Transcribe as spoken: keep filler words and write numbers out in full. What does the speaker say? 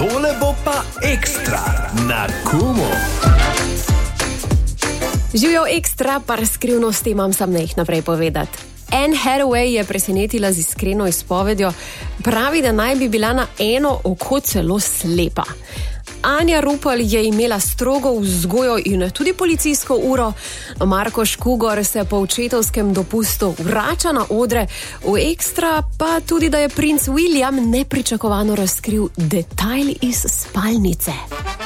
Tole bo pa ekstra na Kumu. Živijo ekstra, par skrivnosti imam sam ne jih naprej povedati. Anne Hathaway je presenetila z iskreno izpovedjo, pravi, da naj bi bila na eno oko celo slepa. Anja Rupel je imela strogo vzgojo in tudi policijsko uro, Marko Škugor se po očetovskem dopustu vrača na odre, v ekstra pa tudi, da je princ William nepričakovano razkril detajl iz spalnice.